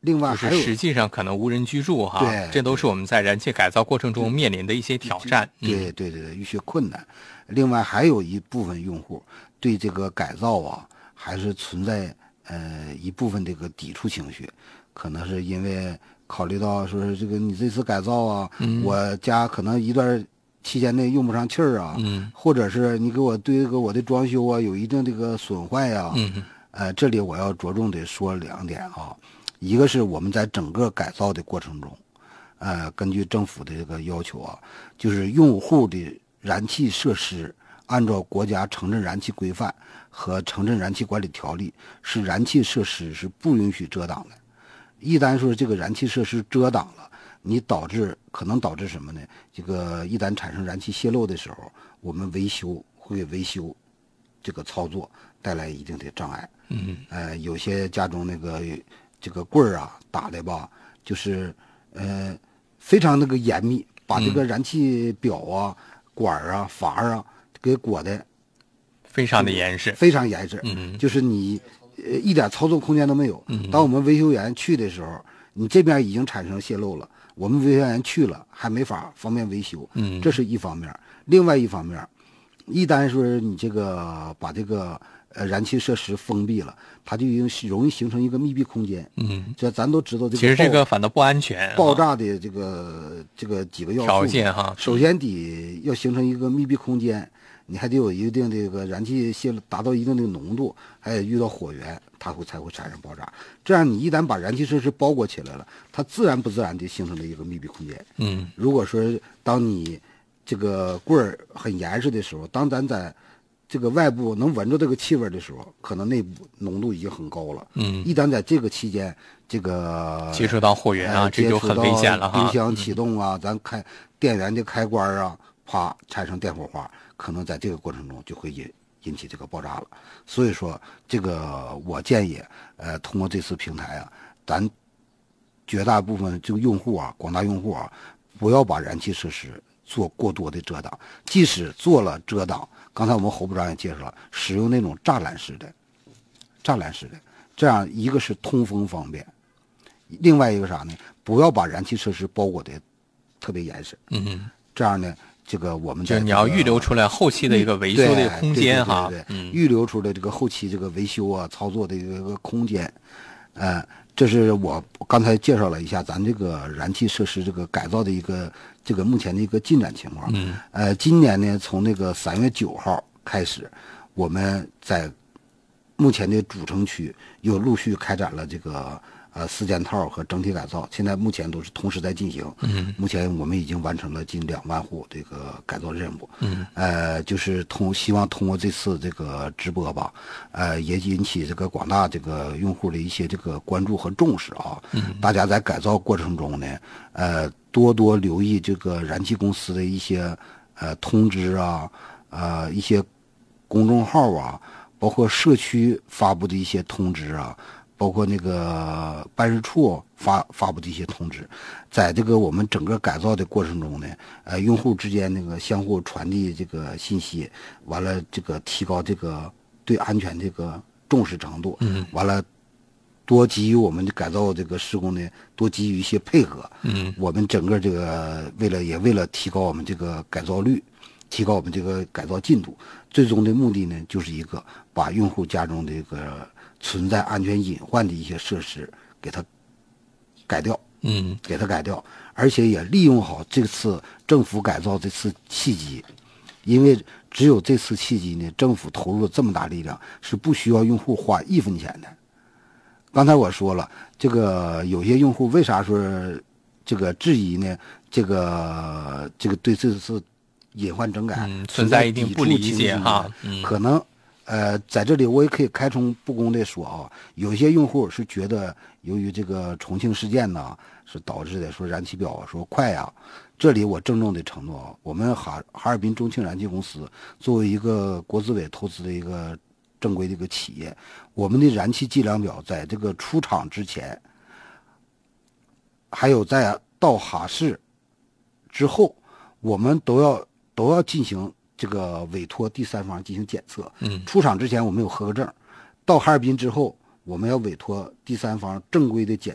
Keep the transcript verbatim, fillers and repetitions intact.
另外还有、 就是实际上可能无人居住哈， 对， 这都是我们在燃气改造过程中面临的一些挑战。 对对对对，一些困难。另外还有一部分用户对这个改造啊，还是存在呃一部分这个抵触情绪，可能是因为考虑到说是这个你这次改造啊， 嗯、 我家可能一段期间内用不上气儿啊， 嗯， 或者是你给我对这个我的装修啊有一定这个损坏呀、啊， 嗯， 呃，这里我要着重的说两点啊，一个是我们在整个改造的过程中，呃，根据政府的这个要求啊，就是用户的燃气设施按照国家城镇燃气规范和城镇燃气管理条例，是燃气设施是不允许遮挡的。一旦说这个燃气设施遮挡了，你导致可能导致什么呢？这个一旦产生燃气泄漏的时候，我们维修会给维修这个操作带来一定的障碍。 嗯， 呃，有些家中那个这个棍儿啊打的吧，就是呃非常那个严密，把这个燃气表啊、管儿啊、阀儿啊给裹的非常的严实， 非常严实。 嗯， 就是你呃一点操作空间都没有。 嗯， 当我们维修员去的时候，你这边已经产生泄漏了，我们维修员去了还没法方便维修。 嗯， 这是一方面。另外一方面，一旦说你这个把这个呃燃气设施封闭了，它就已经容易形成一个密闭空间。 嗯， 这咱都知道，这个其实这个反倒不安全。 爆炸的这个这个几个要素条件哈， 首先得要形成一个密闭空间，你还得有一定的这个燃气泄漏达到一定的浓度，还得遇到火源，它会才会产生爆炸。这样你一旦把燃气设施包裹起来了，它自然不自然地形成了一个密闭空间。 嗯， 如果说当你这个棍儿很严实的时候，当咱在这个外部能闻着这个气味的时候，可能内部浓度已经很高了。 嗯， 一旦在这个期间，这个接触到火源啊， 呃、 这就很危险了哈。 冰箱启动啊，嗯、咱开电源的开关啊，啪产生电火花，可能在这个过程中就会引引起这个爆炸了。所以说，这个我建议，呃，通过这次平台啊，咱绝大部分这个用户啊，广大用户啊，不要把燃气设施做过多的遮挡，即使做了遮挡，刚才我们侯部长也介绍了，使用那种栅栏式的，栅栏式的，这样一个是通风方便，另外一个啥呢？不要把燃气设施包裹的特别严实， 嗯， 这样呢，这个我们就你要预留出来后期的一个维修的一个空间哈， 对对对对对，预留出来这个后期这个维修啊、操作的一个空间，呃。这是我刚才介绍了一下咱这个燃气设施这个改造的一个这个目前的一个进展情况。 嗯， 呃，今年呢，从那个三月九号开始，我们在目前的主城区又陆续开展了这个呃四件套和整体改造，现在目前都是同时在进行。 嗯， 目前我们已经完成了近两万户这个改造任务。 嗯， 呃，就是通希望通过这次这个直播吧，呃，也引起这个广大这个用户的一些这个关注和重视啊。 嗯， 大家在改造过程中呢，呃，多多留意这个燃气公司的一些呃通知啊，呃一些公众号啊，包括社区发布的一些通知啊。包括那个办事处发发布的一些通知，在这个我们整个改造的过程中呢，呃，用户之间那个相互传递这个信息，完了这个提高这个对安全这个重视程度， 嗯， 完了多给予我们的改造这个施工呢，多给予一些配合， 嗯，我们整个这个为了也为了提高我们这个改造率，提高我们这个改造进度，最终的目的呢，就是一个把用户家中这个存在安全隐患的一些设施给它改掉， 嗯， 给它改掉，而且也利用好这次政府改造这次契机，因为只有这次契机呢，政府投入了这么大力量，是不需要用户花一分钱的。刚才我说了，这个有些用户为啥说这个质疑呢？这个这个对这次隐患整改、 嗯、存在一定不理解哈， 嗯、可能。呃，在这里我也可以开诚布公的说啊，有些用户是觉得由于这个重庆事件呢，是导致的说燃气表说快呀、啊。这里我郑重的承诺，我们哈哈尔滨中庆燃气公司作为一个国资委投资的一个正规的一个企业，我们的燃气计量表在这个出厂之前，还有在到哈市之后，我们都要都要进行。这个委托第三方进行检测， 嗯， 出厂之前我们有合格证，到哈尔滨之后，我们要委托第三方正规的检